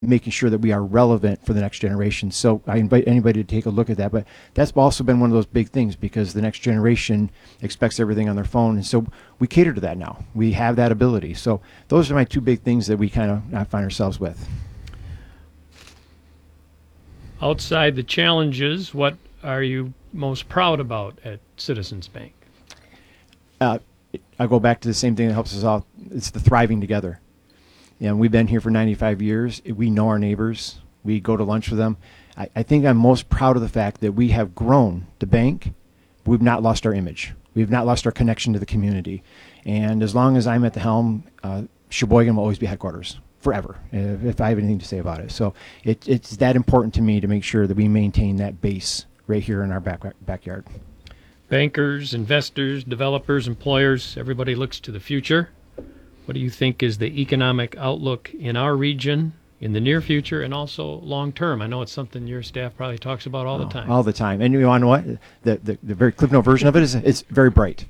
making sure that we are relevant for the next generation. So I invite anybody to take a look at that. But that's also been one of those big things, because the next generation expects everything on their phone. And so we cater to that now. We have that ability. So those are my two big things that we kind of find ourselves with. Outside the challenges, what are you most proud about at Citizens Bank? I go back to the same thing that helps us out. It's the thriving together. We've been here for 95 years. We know our neighbors. We go to lunch with them. I think I'm most proud of the fact that we have grown the bank. We've not lost our image. We've not lost our connection to the community. And as long as I'm at the helm, Sheboygan will always be headquarters forever, if I have anything to say about it. So it's that important to me to make sure that we maintain that base right here in our backyard. Bankers, investors, developers, employers, everybody looks to the future. What do you think is the economic outlook in our region in the near future and also long term? I know it's something your staff probably talks about all the time. All the time. And you want to know what? The very Cliff Note version of it is it's very bright.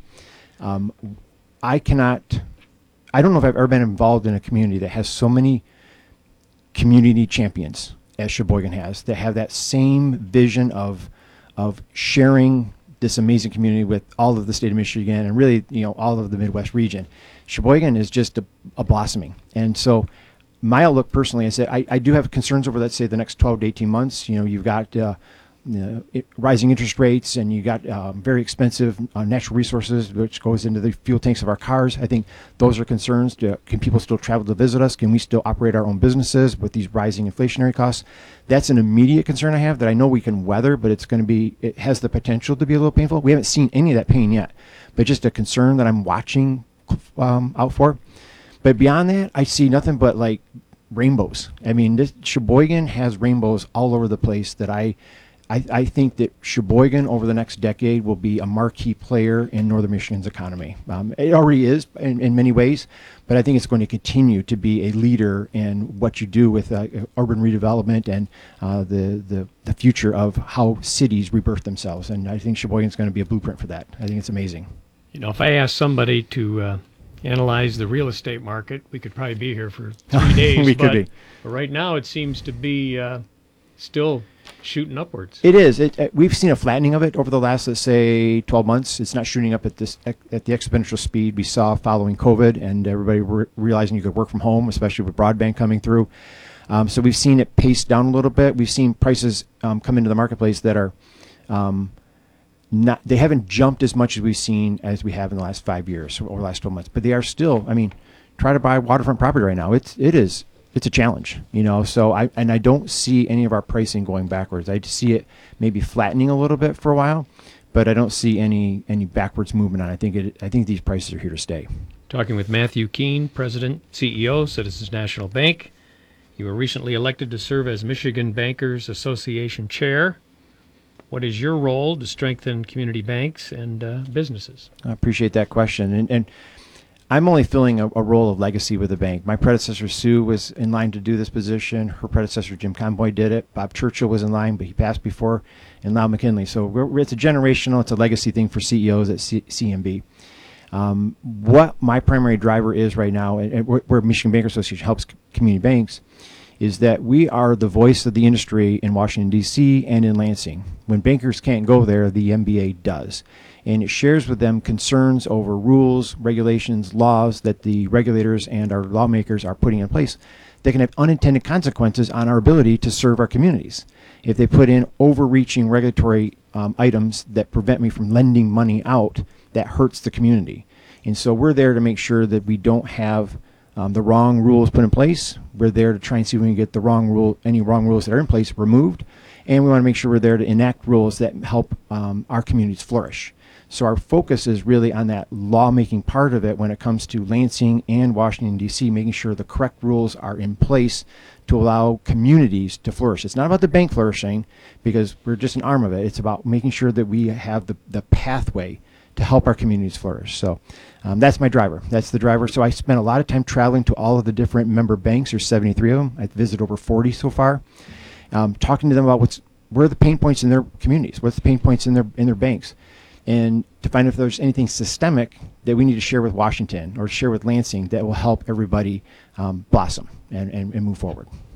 I don't know if I've ever been involved in a community that has so many community champions as Sheboygan has, that have that same vision of sharing this amazing community with all of the state of Michigan and really, all of the Midwest region. Sheboygan is just a blossoming. And so my outlook personally is that I do have concerns over, let's say, the next 12 to 18 months. You've got rising interest rates, and you got very expensive natural resources, which goes into the fuel tanks of our cars. I think those are concerns. Can people still travel to visit us? Can we still operate our own businesses with these rising inflationary costs? That's an immediate concern I have that I know we can weather, but it has the potential to be a little painful. We haven't seen any of that pain yet, but just a concern that I'm watching out for. But beyond that, I see nothing but like rainbows. I mean, Sheboygan has rainbows all over the place. That I think that Sheboygan over the next decade will be a marquee player in Northern Michigan's economy. It already is in many ways, but I think it's going to continue to be a leader in what you do with urban redevelopment and the future of how cities rebirth themselves. And I think Sheboygan's going to be a blueprint for that. I think it's amazing. If I asked somebody to analyze the real estate market, we could probably be here for 3 days. We could be. But right now it seems to be still shooting upwards. It is. We've seen a flattening of it over the last, let's say, 12 months. It's not shooting up at the exponential speed we saw following COVID and everybody realizing you could work from home, especially with broadband coming through. So we've seen it pace down a little bit. We've seen prices come into the marketplace that are they haven't jumped as much as we have in the last 5 years or the last 12 months, but they are still. I mean, try to buy waterfront property right now. It's a challenge, So I don't see any of our pricing going backwards. I just see it maybe flattening a little bit for a while, but I don't see any backwards movement on it. I think these prices are here to stay. Talking with Matthew Keene, President, CEO, Citizens National Bank. You were recently elected to serve as Michigan Bankers Association Chair. What is your role to strengthen community banks and businesses? I appreciate that question. And I'm only filling a role of legacy with the bank. My predecessor, Sue, was in line to do this position. Her predecessor, Jim Conboy, did it. Bob Churchill was in line, but he passed before, and Lau McKinley. So it's a generational, it's a legacy thing for CEOs at CNB. What my primary driver is right now, and where Michigan Bankers Association helps community banks, is that we are the voice of the industry in Washington, D.C. and in Lansing. When bankers can't go there, the MBA does. And it shares with them concerns over rules, regulations, laws that the regulators and our lawmakers are putting in place that can have unintended consequences on our ability to serve our communities. If they put in overreaching regulatory items that prevent me from lending money out, that hurts the community. And so we're there to make sure that we don't have the wrong rules put in place. We're there to try and see if we can get any wrong rules that are in place removed. And we want to make sure we're there to enact rules that help our communities flourish. So our focus is really on that lawmaking part of it when it comes to Lansing and Washington, D.C., making sure the correct rules are in place to allow communities to flourish. It's not about the bank flourishing, because we're just an arm of it. It's about making sure that we have the pathway to help our communities flourish. So that's my driver. That's the driver. So I spent a lot of time traveling to all of the different member banks. There's 73 of them. I've visited over 40 so far, talking to them about where are the pain points in their communities, what's the pain points in their banks, and to find if there's anything systemic that we need to share with Washington or share with Lansing that will help everybody blossom and move forward.